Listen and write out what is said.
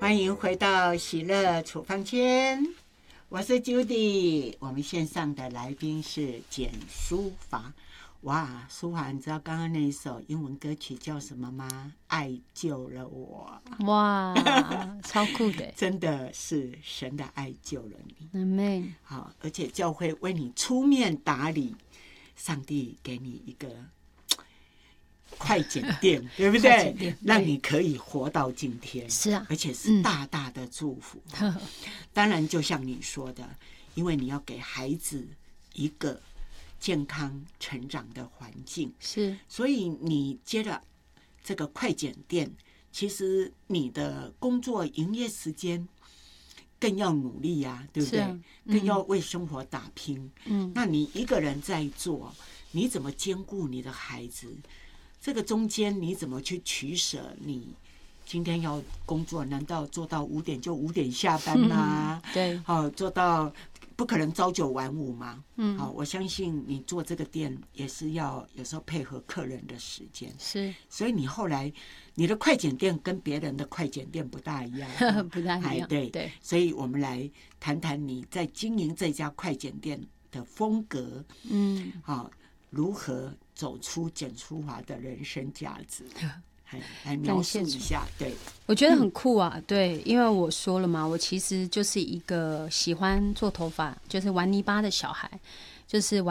欢迎回到喜乐处方间，我是 Judy。我们线上的来宾是简书华。哇，书华，你知道刚刚那一首英文歌曲叫什么吗？爱救了我。 哇，超酷的！ 真的是神的爱救了你。 Amen。 好，而且教会为你出面打理，上帝给你一个快剪店，对不对？让你可以活到今天。 是啊， 而且是大大的祝福。当然，就像你说的，因为你要给孩子一个健康成长的环境， 是， 所以你接了这个快剪店，其实你的工作营业时间更要努力呀，对不对？更要为生活打拼。那你一个人在做，你怎么兼顾你的孩子？这个中间你怎么去取舍？你今天要工作，难道做到5点就5点下班吗？ 对， 好，做到不可能朝9晚5嘛。好，我相信你做这个店也是要有时候配合客人的时间。 是， 所以你后来你的快剪店跟别人的快剪店不大一样， 不大一样。 对，所以我们来谈谈你在经营这家快剪店的风格。好，如何走出简书华的人生价值？来描述一下。对， 我觉得很酷啊。对，因为我说了嘛，我其实就是一个喜欢做头发，就是玩泥巴的小孩，就是玩